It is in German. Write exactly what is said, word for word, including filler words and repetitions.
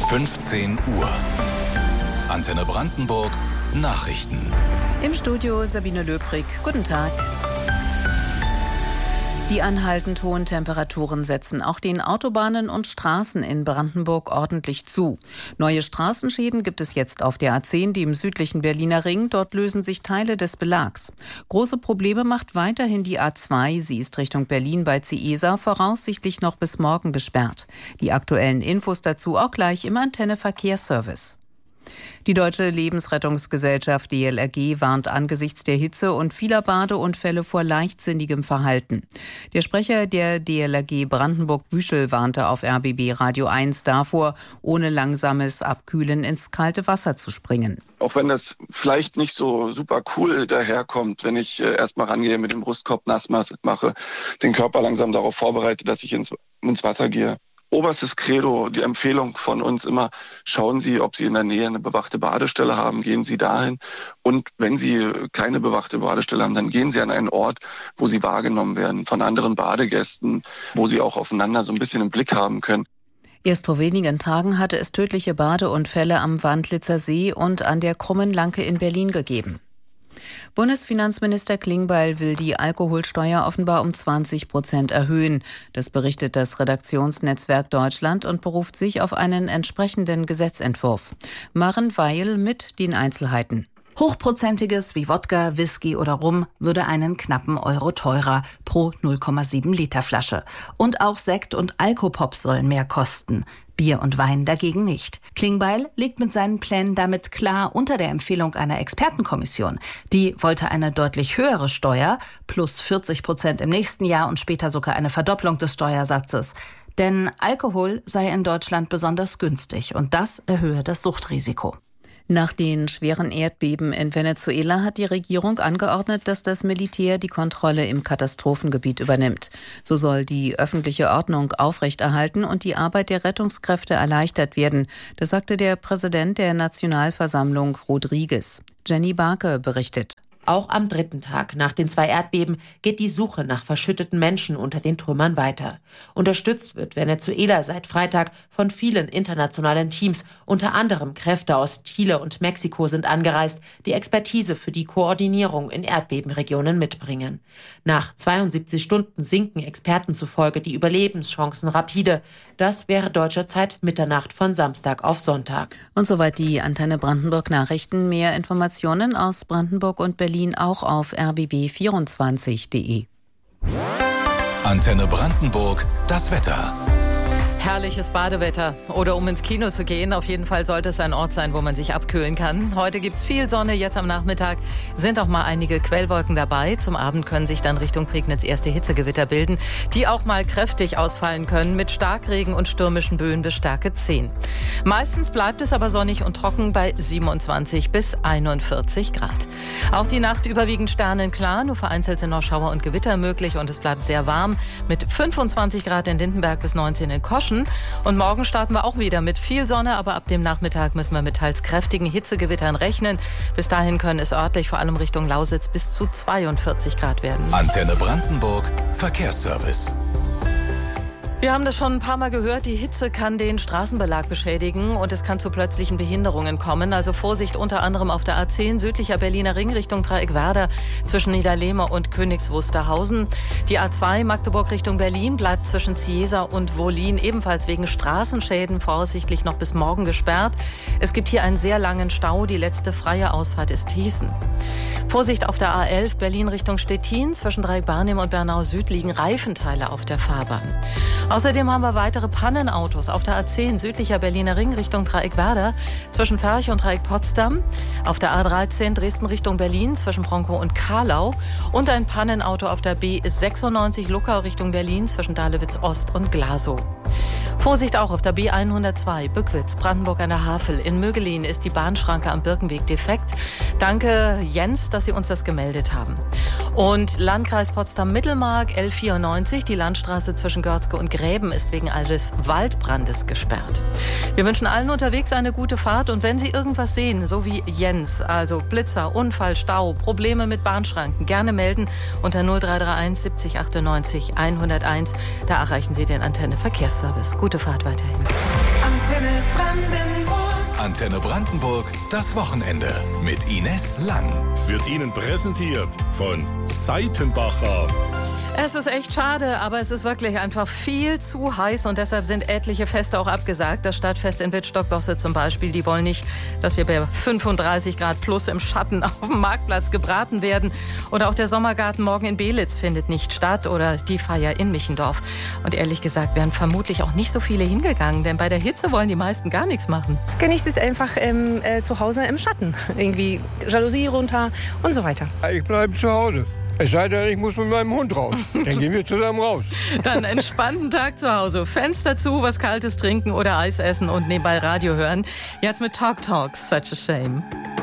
fünfzehn Uhr. Antenne Brandenburg Nachrichten. Im Studio Sabine Löbrig. Guten Tag. Die anhaltend hohen Temperaturen setzen auch den Autobahnen und Straßen in Brandenburg ordentlich zu. Neue Straßenschäden gibt es jetzt auf der A zehn, die im südlichen Berliner Ring. Dort lösen sich Teile des Belags. Große Probleme macht weiterhin die A zwei. Sie ist Richtung Berlin bei Ciesa voraussichtlich noch bis morgen gesperrt. Die aktuellen Infos dazu auch gleich im Antenne Verkehrsservice. Die Deutsche Lebensrettungsgesellschaft D L R G warnt angesichts der Hitze und vieler Badeunfälle vor leichtsinnigem Verhalten. Der Sprecher der D L R G Brandenburg Büschel warnte auf R B B Radio eins davor, ohne langsames Abkühlen ins kalte Wasser zu springen. Auch wenn das vielleicht nicht so super cool daherkommt, wenn ich äh, erstmal rangehe, mit dem Brustkorb nass mache, den Körper langsam darauf vorbereite, dass ich ins, ins Wasser gehe. Oberstes Credo, die Empfehlung von uns immer, schauen Sie, ob Sie in der Nähe eine bewachte Badestelle haben, gehen Sie dahin. Und wenn Sie keine bewachte Badestelle haben, dann gehen Sie an einen Ort, wo Sie wahrgenommen werden von anderen Badegästen, wo Sie auch aufeinander so ein bisschen im Blick haben können. Erst vor wenigen Tagen hatte es tödliche Badeunfälle am Wandlitzer See und an der Krummen Lanke in Berlin gegeben. Bundesfinanzminister Klingbeil will die Alkoholsteuer offenbar um zwanzig Prozent erhöhen. Das berichtet das Redaktionsnetzwerk Deutschland und beruft sich auf einen entsprechenden Gesetzentwurf. Maren Weil mit den Einzelheiten. Hochprozentiges wie Wodka, Whisky oder Rum würde einen knappen Euro teurer pro null Komma sieben Liter Flasche. Und auch Sekt und Alkopops sollen mehr kosten. Bier und Wein dagegen nicht. Klingbeil liegt mit seinen Plänen damit klar unter der Empfehlung einer Expertenkommission. Die wollte eine deutlich höhere Steuer, plus vierzig Prozent im nächsten Jahr und später sogar eine Verdopplung des Steuersatzes. Denn Alkohol sei in Deutschland besonders günstig und das erhöhe das Suchtrisiko. Nach den schweren Erdbeben in Venezuela hat die Regierung angeordnet, dass das Militär die Kontrolle im Katastrophengebiet übernimmt. So soll die öffentliche Ordnung aufrechterhalten und die Arbeit der Rettungskräfte erleichtert werden. Das sagte der Präsident der Nationalversammlung Rodriguez. Jenny Barke berichtet. Auch am dritten Tag nach den zwei Erdbeben geht die Suche nach verschütteten Menschen unter den Trümmern weiter. Unterstützt wird Venezuela seit Freitag von vielen internationalen Teams. Unter anderem Kräfte aus Chile und Mexiko sind angereist, die Expertise für die Koordinierung in Erdbebenregionen mitbringen. Nach zweiundsiebzig Stunden sinken Experten zufolge die Überlebenschancen rapide. Das wäre deutscher Zeit Mitternacht von Samstag auf Sonntag. Und soweit die Antenne Brandenburg Nachrichten. Mehr Informationen aus Brandenburg und Berlin auch auf r b b vierundzwanzig punkt d e. Antenne Brandenburg, das Wetter. Herrliches Badewetter oder um ins Kino zu gehen. Auf jeden Fall sollte es ein Ort sein, wo man sich abkühlen kann. Heute gibt's viel Sonne, jetzt am Nachmittag sind auch mal einige Quellwolken dabei. Zum Abend können sich dann Richtung Prignitz erste Hitzegewitter bilden, die auch mal kräftig ausfallen können mit Starkregen und stürmischen Böen bis Stärke zehn. Meistens bleibt es aber sonnig und trocken bei siebenundzwanzig bis einundvierzig Grad. Auch die Nacht überwiegend sternenklar, nur vereinzelt sind noch Schauer und Gewitter möglich und es bleibt sehr warm mit fünfundzwanzig Grad in Lindenberg bis neunzehn in Koschen. Und morgen starten wir auch wieder mit viel Sonne, aber ab dem Nachmittag müssen wir mit teils kräftigen Hitzegewittern rechnen. Bis dahin können es örtlich vor allem Richtung Lausitz bis zu zweiundvierzig Grad werden. Antenne Brandenburg Verkehrsservice. Wir haben das schon ein paar Mal gehört, die Hitze kann den Straßenbelag beschädigen und es kann zu plötzlichen Behinderungen kommen. Also Vorsicht unter anderem auf der A zehn, südlicher Berliner Ring Richtung Dreieckwerder zwischen Niederlehme und Königs Wusterhausen. Die A zwei Magdeburg Richtung Berlin bleibt zwischen Ciesa und Wollin ebenfalls wegen Straßenschäden voraussichtlich noch bis morgen gesperrt. Es gibt hier einen sehr langen Stau, die letzte freie Ausfahrt ist Thießen. Vorsicht auf der A elf Berlin Richtung Stettin, zwischen Dreieck-Barnim und Bernau Süd liegen Reifenteile auf der Fahrbahn. Außerdem haben wir weitere Pannenautos auf der A zehn südlicher Berliner Ring Richtung Dreieckwerder zwischen Ferch und Dreieck-Potsdam, auf der A dreizehn Dresden Richtung Berlin zwischen Bronkow und Karlau und ein Pannenauto auf der B sechsundneunzig Luckau Richtung Berlin zwischen Dahlewitz Ost und Glasow. Vorsicht auch auf der B hundertzwei Bückwitz, Brandenburg an der Havel. In Mögelin ist die Bahnschranke am Birkenweg defekt. Danke Jens, dass Sie uns das gemeldet haben. Und Landkreis Potsdam-Mittelmark, L vierundneunzig, die Landstraße zwischen Görzke und Gräben ist wegen eines Waldbrandes gesperrt. Wir wünschen allen unterwegs eine gute Fahrt und wenn Sie irgendwas sehen, so wie Jens, also Blitzer, Unfall, Stau, Probleme mit Bahnschranken, gerne melden unter null drei drei eins siebzig achtundneunzig hunderteins. Da erreichen Sie den Antenne Verkehrsservice. Gute Fahrt weiterhin. Antenne Brandenburg. Antenne Brandenburg, das Wochenende mit Ines Lang. Wird Ihnen präsentiert von Seitenbacher. Es ist echt schade, aber es ist wirklich einfach viel zu heiß und deshalb sind etliche Feste auch abgesagt. Das Stadtfest in Wittstock-Dosse zum Beispiel, die wollen nicht, dass wir bei fünfunddreißig Grad plus im Schatten auf dem Marktplatz gebraten werden. Oder auch der Sommergarten morgen in Belitz findet nicht statt oder die Feier in Michendorf. Und ehrlich gesagt wären vermutlich auch nicht so viele hingegangen, denn bei der Hitze wollen die meisten gar nichts machen. Genießt es einfach ähm, äh, zu Hause im Schatten. Irgendwie Jalousie runter und so weiter. Ich bleibe zu Hause. Es sei denn, ich muss mit meinem Hund raus. Dann gehen wir zusammen raus. Dann entspannten Tag zu Hause. Fenster zu, was Kaltes trinken oder Eis essen und nebenbei Radio hören. Jetzt mit Talk Talks, Such a Shame.